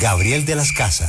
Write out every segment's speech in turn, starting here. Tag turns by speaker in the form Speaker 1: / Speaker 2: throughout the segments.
Speaker 1: Gabriel de las Casas.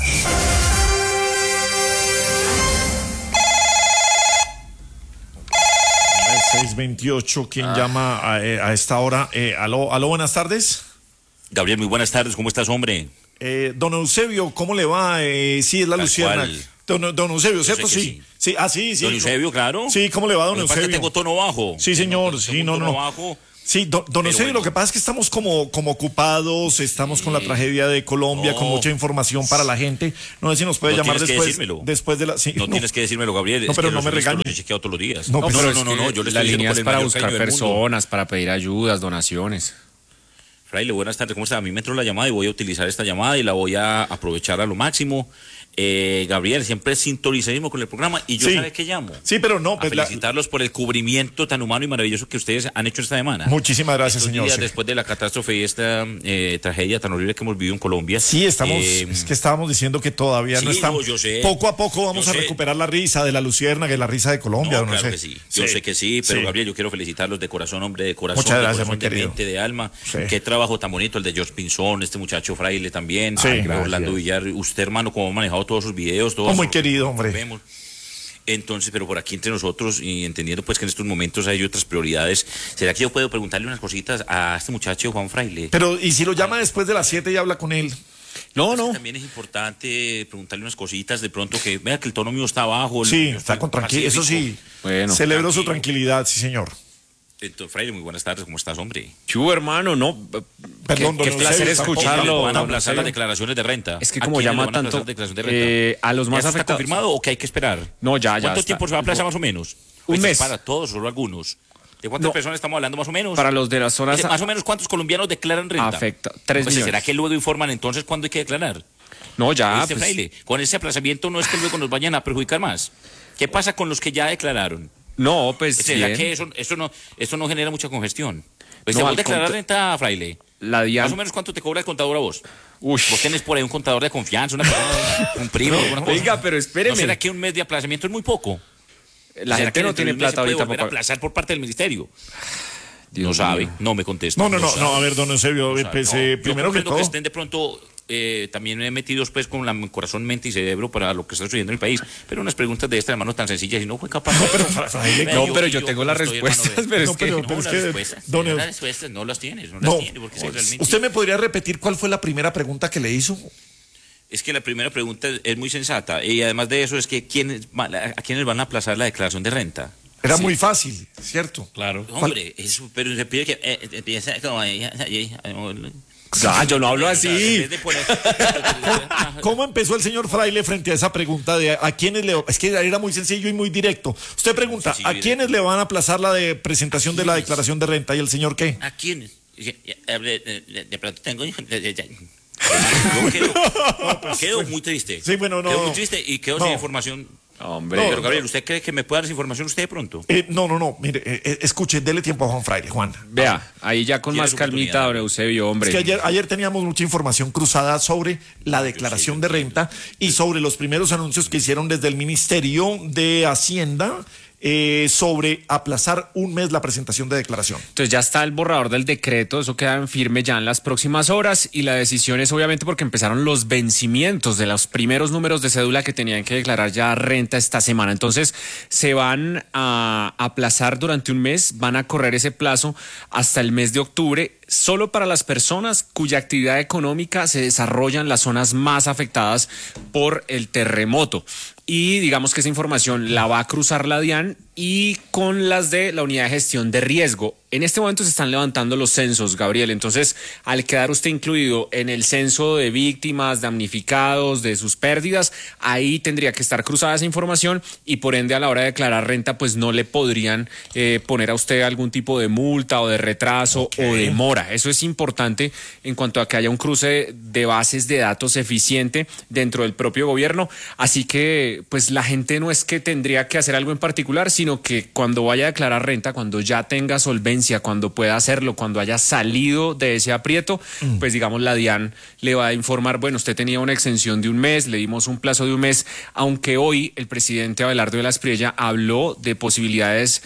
Speaker 2: 628, ¿quién llama a esta hora? Aló, buenas tardes.
Speaker 3: Gabriel, muy buenas tardes, ¿cómo estás, hombre?
Speaker 2: Don Eusebio, ¿cómo le va? Sí, es la Luciérnaga. Don Eusebio, ¿cierto? Sí. Sí, sí.
Speaker 3: Don Eusebio, claro.
Speaker 2: Sí, ¿cómo le va, don Eusebio?
Speaker 3: Tengo tono bajo.
Speaker 2: Sí, señor, sí, no.
Speaker 3: Bajo.
Speaker 2: Sí, don Eusebio, bueno. Lo que pasa es que estamos como ocupados, estamos con la tragedia de Colombia, con mucha información para la gente. No sé si nos puede llamar después de la... Sí,
Speaker 3: no tienes que decírmelo, Gabrier.
Speaker 2: No, pero no me regañe.
Speaker 3: He chequeado todos los días.
Speaker 2: No,
Speaker 4: yo le estoy diciendo para buscar personas, para pedir ayudas, donaciones.
Speaker 3: Fraile, buenas tardes, ¿cómo está? A mí me entró la llamada y voy a utilizar esta llamada y la voy a aprovechar a lo máximo. Gabriel, siempre sintonizadísimo con el programa y yo sabe que llamo.
Speaker 2: Sí, pero no.
Speaker 3: Pues felicitarlos por el cubrimiento tan humano y maravilloso que ustedes han hecho esta semana.
Speaker 2: Muchísimas gracias, señor.
Speaker 3: Días después de la catástrofe y esta tragedia tan horrible que hemos vivido en Colombia.
Speaker 2: Sí, es que estábamos diciendo que todavía no estamos.
Speaker 3: Yo sé,
Speaker 2: poco a poco vamos a recuperar la risa de la Luciérnaga y la risa de Colombia.
Speaker 3: Claro que sí. Yo sé que sí, pero Gabriel, yo quiero felicitarlos de corazón, hombre, de corazón.
Speaker 2: Muchas gracias,
Speaker 3: de mente, de alma. Qué trabajo tan bonito el de George Pinzón, este muchacho Fraile también. Orlando Villar, usted, hermano, cómo ha manejado todos sus videos.
Speaker 2: Muy querido, hombre.
Speaker 3: Entonces, pero por aquí entre nosotros y entendiendo pues que en estos momentos hay otras prioridades, ¿será que yo puedo preguntarle unas cositas a este muchacho Juan Fraile?
Speaker 2: Pero, ¿y si lo llama después de las 7 y habla con él?
Speaker 3: No. También es importante preguntarle unas cositas, de pronto que vea que el tono mío está bajo.
Speaker 2: Sí, está con tranquilidad, eso sí. Bueno, celebro su tranquilidad, sí, señor.
Speaker 3: Entonces, Fraile, muy buenas tardes, ¿cómo estás, hombre?
Speaker 4: Hermano, no.
Speaker 2: Perdón,
Speaker 4: qué placer escucharlo.
Speaker 3: ¿Van a aplazar las declaraciones de renta?
Speaker 4: Es que como llama tanto
Speaker 3: a
Speaker 4: los más afectados.
Speaker 3: ¿Está confirmado o que hay que esperar?
Speaker 4: No, ya.
Speaker 3: ¿Cuánto tiempo se va a aplazar más o menos?
Speaker 4: Un mes.
Speaker 3: ¿Para todos o solo algunos? ¿De cuántas personas estamos hablando más o menos?
Speaker 4: Para los de las zonas...
Speaker 3: Más o menos, ¿cuántos colombianos declaran renta?
Speaker 4: Afecta, 3 millones.
Speaker 3: ¿Será que luego informan entonces cuándo hay que declarar?
Speaker 4: No, ya.
Speaker 3: Fraile, con ese aplazamiento no es que luego nos vayan a perjudicar más. ¿Qué pasa con los que ya declararon?
Speaker 4: No, pues
Speaker 3: ¿será que eso no genera mucha congestión? Pues te voy a declarar renta, Fraile.
Speaker 4: La DIAN...
Speaker 3: Más o menos, ¿cuánto te cobra el contador a vos? Vos tenés por ahí un contador de confianza, una persona, un primo, alguna cosa.
Speaker 4: Oiga, pero espéreme.
Speaker 3: ¿No será que un mes de aplazamiento es muy poco?
Speaker 4: La gente no tiene plata ahorita
Speaker 3: para aplazar por parte del ministerio.
Speaker 4: Dios
Speaker 3: no sabe,
Speaker 4: mío.
Speaker 3: No me contesta.
Speaker 2: No, a ver, don Eusebio, primero que todo...
Speaker 3: que estén de pronto también metidos pues con la corazón, mente y cerebro para lo que está sucediendo en el país, pero unas preguntas de estas, hermano, tan sencillas y no fue capaz.
Speaker 4: Pero yo tengo las respuestas, pero es que...
Speaker 3: Las respuestas no las tienes, porque realmente...
Speaker 2: ¿Usted me podría repetir cuál fue la primera pregunta que le hizo?
Speaker 3: Es que la primera pregunta es muy sensata y además de eso es que ¿a quiénes van a aplazar la declaración de renta?
Speaker 2: Era muy fácil, ¿cierto?
Speaker 3: Claro. Hombre, pero se pide que empieza como...
Speaker 4: yo no hablo así.
Speaker 2: ¿Cómo empezó el señor Fraile frente a esa pregunta de a quiénes le... Es que era muy sencillo y muy directo. Usted pregunta, ¿a quiénes le van a aplazar la presentación de la declaración de renta? ¿Y el señor qué?
Speaker 3: ¿A quiénes? De pronto tengo... Quedo muy triste.
Speaker 2: Sí, bueno, no.
Speaker 3: Quedo muy triste y quedo sin información.
Speaker 4: Hombre,
Speaker 3: pero Gabriel, ¿usted cree que me puede dar esa información usted de pronto?
Speaker 2: No, mire, escuche, dele tiempo a Juan Fraile, Juan.
Speaker 4: Vea, ahí ya con más calmita, don Eusebio, hombre.
Speaker 2: Es que ayer teníamos mucha información cruzada sobre la declaración de renta y sobre los primeros anuncios que hicieron desde el Ministerio de Hacienda sobre aplazar un mes la presentación de declaración.
Speaker 4: Entonces ya está el borrador del decreto, eso queda en firme ya en las próximas horas y la decisión es obviamente porque empezaron los vencimientos de los primeros números de cédula que tenían que declarar ya renta esta semana. Entonces se van a aplazar durante un mes, van a correr ese plazo hasta el mes de octubre, solo para las personas cuya actividad económica se desarrolla en las zonas más afectadas por el terremoto. Y digamos que esa información la va a cruzar la DIAN y con las de la Unidad de Gestión de Riesgo. En este momento se están levantando los censos, Gabriel. Entonces, al quedar usted incluido en el censo de víctimas, damnificados, de sus pérdidas, ahí tendría que estar cruzada esa información y por ende a la hora de declarar renta, pues no le podrían poner a usted algún tipo de multa o de retraso o de mora. Eso es importante en cuanto a que haya un cruce de bases de datos eficiente dentro del propio gobierno. Así que, pues la gente no es que tendría que hacer algo en particular, sino que cuando vaya a declarar renta, cuando ya tenga solvencia, cuando pueda hacerlo, cuando haya salido de ese aprieto, pues digamos la DIAN le va a informar, bueno, usted tenía una exención de un mes, le dimos un plazo de un mes, aunque hoy el presidente Abelardo de la Espriella habló de posibilidades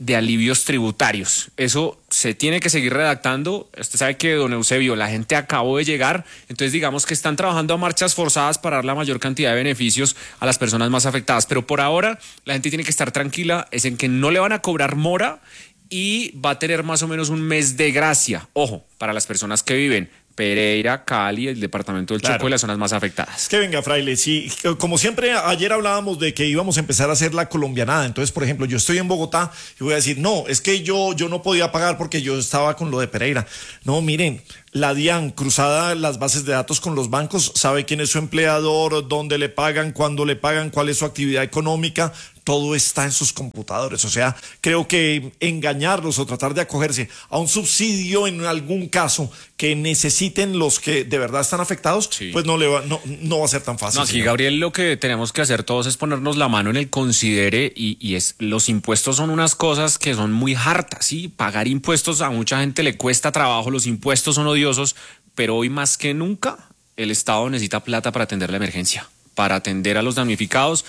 Speaker 4: de alivios tributarios. Eso se tiene que seguir redactando. Usted sabe que, don Eusebio, la gente acabó de llegar, entonces digamos que están trabajando a marchas forzadas para dar la mayor cantidad de beneficios a las personas más afectadas. Pero por ahora la gente tiene que estar tranquila, es en que no le van a cobrar mora y va a tener más o menos un mes de gracia. Ojo, para las personas que viven Pereira, Cali, el departamento del Chocó y las zonas más afectadas.
Speaker 2: Es que venga, Fraile, sí, como siempre, ayer hablábamos de que íbamos a empezar a hacer la colombianada. Entonces, por ejemplo, yo estoy en Bogotá y voy a decir, no, es que yo no podía pagar porque yo estaba con lo de Pereira. No, miren, la DIAN, cruzada las bases de datos con los bancos, sabe quién es su empleador, dónde le pagan, cuándo le pagan, cuál es su actividad económica. Todo está en sus computadores. O sea, creo que engañarlos o tratar de acogerse a un subsidio en algún caso que necesiten los que de verdad están afectados, pues no va a ser tan fácil.
Speaker 4: No, aquí, Gabriel, lo que tenemos que hacer todos es ponernos la mano en el considere y es, los impuestos son unas cosas que son muy hartas, ¿sí? Pagar impuestos a mucha gente le cuesta trabajo, los impuestos son odiosos, pero hoy más que nunca el Estado necesita plata para atender la emergencia, para atender a los damnificados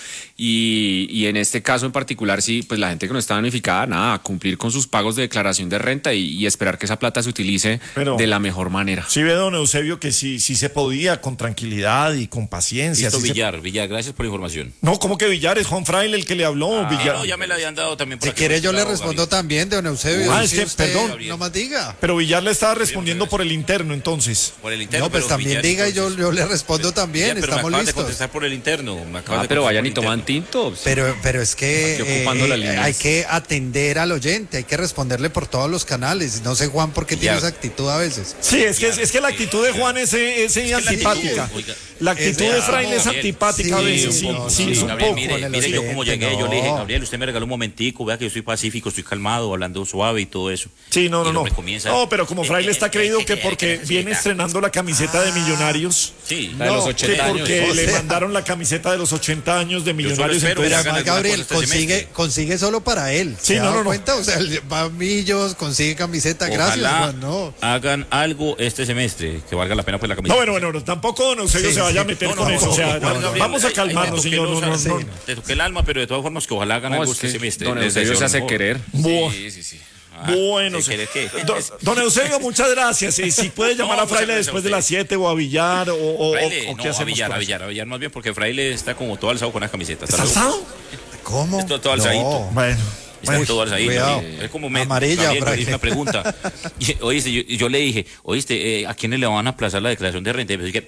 Speaker 4: y en este caso en particular, sí, pues la gente que no está damnificada, nada, cumplir con sus pagos de declaración de renta y esperar que esa plata se utilice de la mejor manera.
Speaker 2: Sí, ve, don Eusebio, que sí se podía con tranquilidad y con paciencia.
Speaker 3: Listo,
Speaker 2: sí
Speaker 3: Villar, gracias por la información.
Speaker 2: No, ¿cómo que Villar? Es Juan Fraile el que le habló. Villar.
Speaker 3: No, ya me la habían dado también. Por
Speaker 1: si quiere yo le respondo también, don Eusebio.
Speaker 2: Es que, perdón.
Speaker 1: No más diga.
Speaker 2: Pero Villar le estaba respondiendo por el interno, entonces.
Speaker 3: Por el interno.
Speaker 1: No, pues también Villar, diga y yo le respondo también.
Speaker 3: Pero
Speaker 1: estamos
Speaker 3: me
Speaker 1: listos.
Speaker 3: de contestar por el interno.
Speaker 4: Pero vayan y toman tinto.
Speaker 1: Pero es que hay que atender al oyente, hay que responderle por todos los canales. No sé, Juan, por qué tiene esa actitud a veces.
Speaker 2: Sí, es que la actitud de Juan es antipática. La actitud de Fraile es antipática a veces. Sí, es un poco.
Speaker 3: Mire yo como llegué, yo le dije, Gabriel, usted me regaló un momentico, vea que yo estoy pacífico, estoy calmado, hablando suave y todo eso.
Speaker 2: Sí, no. No, pero como Fraile está creído que porque viene estrenando la camiseta de Millonarios.
Speaker 3: Sí,
Speaker 4: la de los 80 años.
Speaker 2: Porque le mandaron la camiseta de los 80 años de Millonarios.
Speaker 1: Pero además, Gabriel, consigue solo para él.
Speaker 2: Sí, no.
Speaker 1: Cuenta? O sea, va a Millos, consigue camiseta.
Speaker 3: Ojalá
Speaker 1: gracias, Juan. No.
Speaker 3: hagan algo este semestre que valga la pena pues la camiseta.
Speaker 2: No, bueno, tampoco don Eusebio se vaya a meter con eso. O sea, vamos a calmarnos, señor. No.
Speaker 3: Te toqué el alma, pero de todas formas que ojalá hagan algo este semestre.
Speaker 4: Don Eusebio se hace querer.
Speaker 2: Sí. Bueno, don Eusebio, muchas gracias. Si puede llamar a Fraile después de las 7 o a Villar o qué hacemos.
Speaker 3: A Villar más bien, porque Fraile está como todo alzado con las camisetas.
Speaker 2: ¿Está alzado?
Speaker 1: ¿Cómo?
Speaker 3: Está todo alzadito.
Speaker 2: Bueno.
Speaker 3: Está todo alzadito. Es como
Speaker 1: amarilla,
Speaker 3: Gabriel, una pregunta. Oíste, yo le dije, ¿a quiénes le van a aplazar la declaración de renta? Y me dije,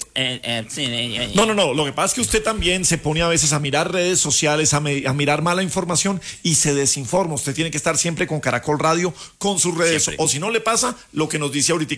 Speaker 2: No. Lo que pasa es que usted también se pone a veces a mirar redes sociales, a mirar mala información y se desinforma. Usted tiene que estar siempre con Caracol Radio, con sus redes.
Speaker 3: Siempre.
Speaker 2: O si no le pasa, lo que nos dice ahorita